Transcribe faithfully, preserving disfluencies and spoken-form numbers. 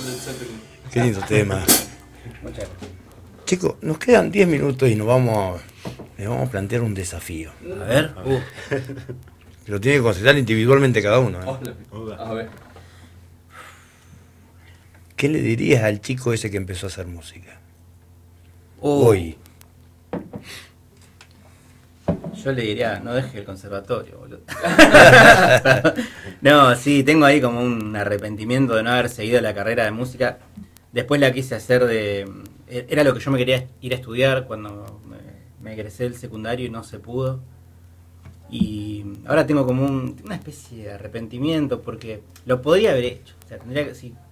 Qué lindo tema. Muchas gracias. Chicos, nos quedan diez minutos y nos vamos, les vamos a plantear un desafío. A ver. Uh. Lo tiene que considerar individualmente cada uno, ¿eh? A ver. ¿Qué le dirías al chico ese que empezó a hacer música? Uh. Hoy. Yo le diría, no deje el conservatorio, boludo. No, sí, tengo ahí como un arrepentimiento de no haber seguido la carrera de música. Después la quise hacer de... Era lo que yo me quería ir a estudiar cuando me, me egresé del secundario y no se pudo. Y ahora tengo como un, una especie de arrepentimiento porque lo podría haber hecho. O sea, tendría que, si